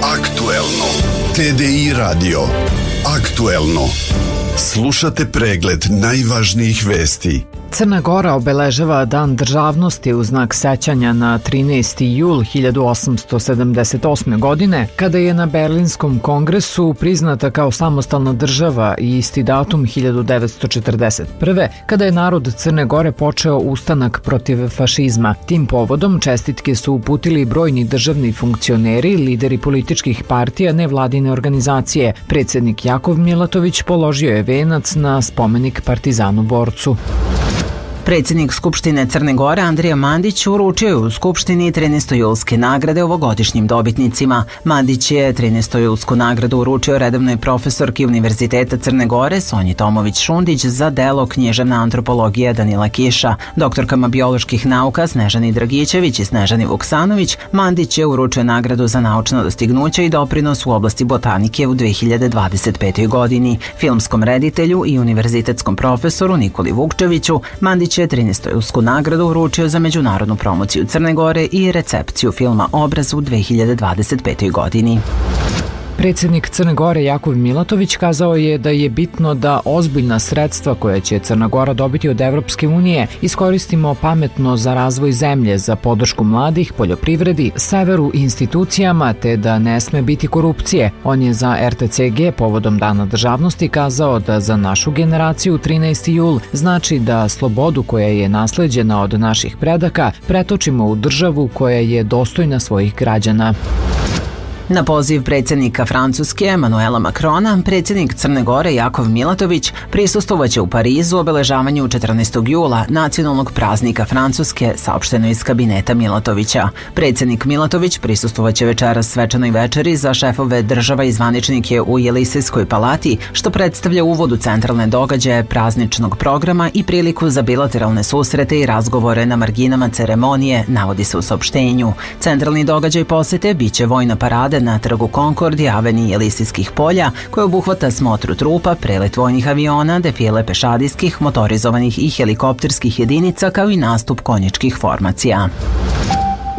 Aktuelno. TDI radio. Aktuelno. Slušate pregled najvažnijih vesti. Crna Gora obeležava Dan državnosti u znak sećanja na 13. jul 1878. godine, kada je na Berlinskom kongresu priznata kao samostalna država, i isti datum 1941. kada je narod Crne Gore počeo ustanak protiv fašizma. Tim povodom čestitke su uputili brojni državni funkcioneri, lideri političkih partija, nevladine organizacije. Predsjednik Jakov Milatović položio je venac na spomenik partizanu borcu. Predsjednik Skupštine Crne Gore Andrija Mandić uručio je u Skupštini 13. nagrade ovogodišnjim dobitnicima. Mandić je 13. nagradu uručio redovnoj profesorki Univerziteta Crne Gore Sonji Tomović-Šundić za delo Književna antropologija Danila Kiša. Doktorkama bioloških nauka Snežani Dragićević i Snežani Vuksanović Mandić je uručio nagradu za naučno dostignuće i doprinos u oblasti botanike u 2025. godini. Filmskom reditelju i univerzitetskom profesoru Nikoli Vukčeviću Mandić je 13. nagradu uručio za međunarodnu promociju Crne Gore i recepciju filma Obraz u 2025. godini. Predsjednik Crne Gore Jakov Milatović kazao je da je bitno da ozbiljna sredstva koja će Crna Gora dobiti od Evropske unije iskoristimo pametno za razvoj zemlje, za podršku mladih, poljoprivredi, severu i institucijama, te da ne sme biti korupcije. On je za RTCG povodom Dana državnosti kazao da za našu generaciju 13. jul znači da slobodu koja je nasleđena od naših predaka pretočimo u državu koja je dostojna svojih građana. Na poziv predsjednika Francuske Emanuela Macrona, predsjednik Crne Gore Jakov Milatović prisustvovaće u Parizu obeležavanju 14. jula nacionalnog praznika Francuske, saopšteno iz kabineta Milatovića. Predsjednik Milatović prisustvovaće večeras svečanoj večeri za šefove država i zvaničnike u Jelisejskoj palati, što predstavlja uvod u centralne događaje prazničnog programa i priliku za bilateralne susrete i razgovore na marginama ceremonije, navodi se u saopštenju. Centralni događaj posete biće vojna parada na trgu Konkord i aveniji Jelisejskih polja, koje obuhvata smotru trupa, prelet vojnih aviona, defile pešadijskih, motorizovanih i helikopterskih jedinica, kao i nastup konjičkih formacija.